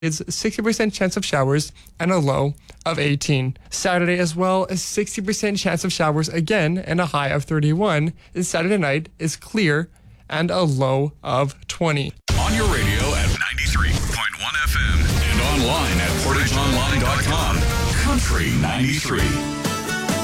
It's 60% chance of showers and a low of 18. Saturday as well, a 60% chance of showers again and a high of 31. And Saturday night is clear and a low of 20. On your radio at 93.1 FM and online at portageonline.com. Country 93.